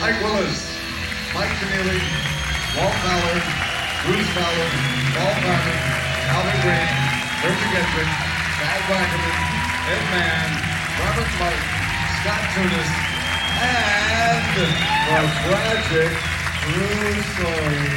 Mike Willis, Mike Keneally, Walt Ballard, Bruce Ballard, Paul Garner, Albert Green, Richard Gedrick, Thad Wackerman, Ed Mann, Robert Mike, Scott Tunis, and the tragic true story